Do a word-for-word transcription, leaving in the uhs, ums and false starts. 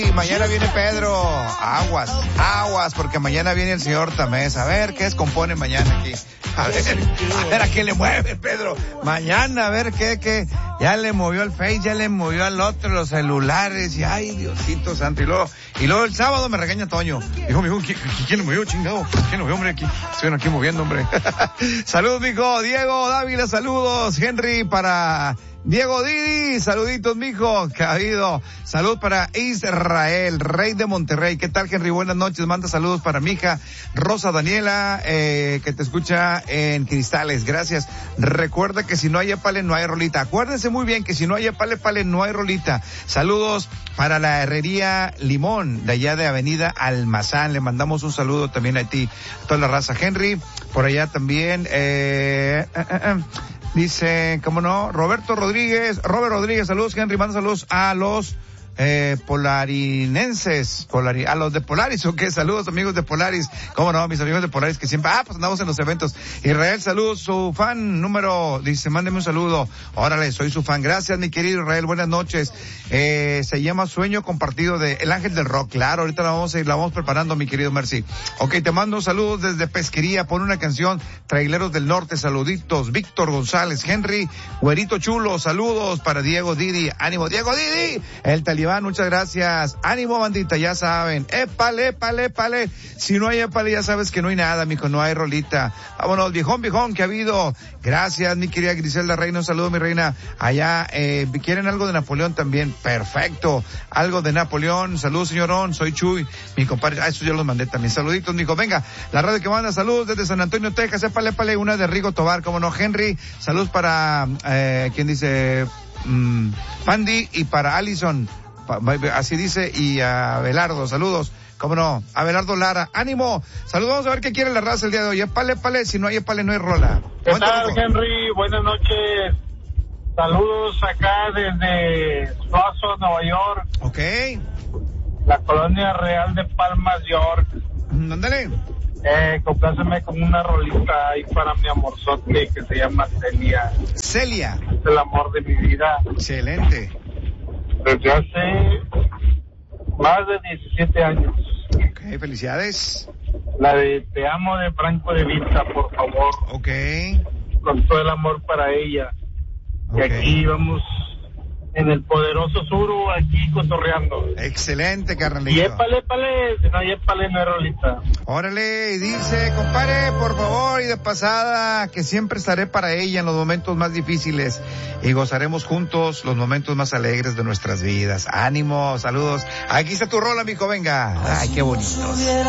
Y mañana viene Pedro. Aguas, aguas, porque mañana viene el señor Tamés. A ver qué descompone mañana aquí. A ver, a ver a qué le mueve Pedro. Mañana, a ver qué, qué. Ya le movió el Face, ya le movió al otro los celulares. Y ay, Diosito santo. Y luego, y luego el sábado me regaña Toño. Dijo, mijo, ¿quién, ¿quién le movió, chingado? ¿Quién le movió, hombre? Aquí, estoy aquí moviendo, hombre. Saludos, mijo. Diego Dávila, saludos. Henry para Diego Didi, saluditos, mijo, que ha habido. Salud para Israel, rey de Monterrey. ¿Qué tal, Henry? Buenas noches. Manda saludos para mi hija Rosa Daniela, eh, que te escucha en Cristales. Gracias. Recuerda que si no hay epale, no hay rolita. Acuérdense muy bien que si no hay epale, pale, no hay rolita. Saludos para la herrería Limón, de allá de Avenida Almazán. Le mandamos un saludo también a ti, a toda la raza. Henry, por allá también, eh, eh, eh, eh. Dice, ¿cómo no? Roberto Rodríguez, Robert Rodríguez, saludos, Henry, manda saludos a los eh, polarinenses, Polari, a los de Polaris, ¿o qué? Saludos, amigos de Polaris. ¿Cómo no? Mis amigos de Polaris que siempre, ah, pues andamos en los eventos. Israel, saludos, su fan número, dice, mándeme un saludo. Órale, soy su fan. Gracias, mi querido Israel, buenas noches. Eh, se llama Sueño Compartido de El Ángel del Rock. Claro, ahorita la vamos a ir, la vamos preparando, mi querido Mercy. Ok, te mando saludos desde Pesquería, pon una canción, Traileros del Norte, saluditos. Víctor González, Henry, Güerito Chulo, saludos para Diego Didi. Ánimo, Diego Didi, el talibán, muchas gracias. Ánimo, bandita, ya saben. Épale, épale, épale. Si no hay épale, ya sabes que no hay nada, mijo, no hay rolita. Vámonos, viejón, viejón, que ha habido. Gracias, mi querida Griselda Reina, un saludo, mi reina. Allá, eh, ¿quieren algo de Napoleón también? Perfecto. Algo de Napoleón. Saludos, señorón. Soy Chuy, mi compadre. Ah, eso yo los mandé también. Saluditos, mijo. Venga, la radio que manda saludos desde San Antonio, Texas. Épale, épale, una de Rigo Tobar, como no. Henry, saludos para, eh, ¿quién dice? Mm, Pandy y para Allison. Pa, así dice, y a Abelardo, saludos. ¿Cómo no? Abelardo Lara, ánimo. Saludos, vamos a ver qué quiere la raza el día de hoy. Épale, épale, si no hay épale, no hay rola. ¿Qué tal, Henry? Buenas noches. Saludos acá desde Suazo, Nueva York. Ok. La colonia real de Palmas, York. Ándale. Eh, compláceme con una rolita ahí para mi amorzote que se llama Celia. Celia. Es el amor de mi vida. Excelente. Desde hace más de diecisiete años. Ok, felicidades. La de Te amo de Franco de Vita, por favor. Ok. Con todo el amor para ella. Okay. Y aquí vamos en el poderoso Suru, aquí cotorreando. Excelente, carnalito. Y épale, épale, si no hay épale, no hay rolita. Órale, y dice, compadre, por favor, y de pasada, que siempre estaré para ella en los momentos más difíciles y gozaremos juntos los momentos más alegres de nuestras vidas. Ánimo, saludos. Aquí está tu rola, mijo, venga. Ay, qué bonito.